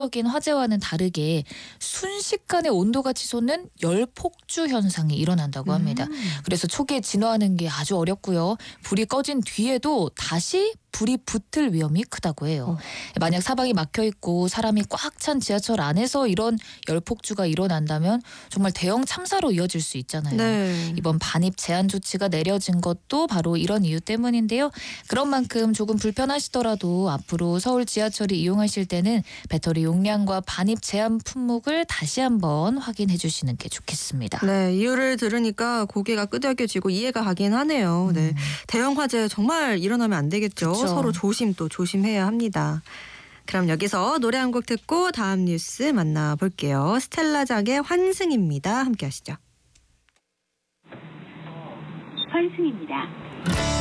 적인 화재와는 다르게 순식간에 온도가 치솟는 열폭주 현상이 일어난다고 합니다. 그래서 초기에 진화하는 게 아주 어렵고요. 불이 꺼진 뒤에도 다시 불이 붙을 위험이 크다고 해요. 만약 사방이 막혀 있고 사람이 꽉 찬 지하철 안에서 이런 열폭주가 일어난다면 정말 대형 참사로 이어질 수 있잖아요. 네. 이번 반입 제한 조치가 내려진 것도 바로 이런 이유 때문인데요. 그런 만큼 조금 불편하시더라도 앞으로 서울 지하철을 이용하실 때는 배터리 용량과 반입 제한 품목을 다시 한번 확인해 주시는 게 좋겠습니다. 네, 이유를 들으니까 고개가 끄덕여지고 이해가 가긴 하네요. 네, 대형 화재 정말 일어나면 안 되겠죠. 그쵸. 서로 조심 또 조심해야 합니다. 그럼 여기서 노래 한 곡 듣고 다음 뉴스 만나볼게요. 스텔라장의 환승입니다. 함께 하시죠. 환승입니다.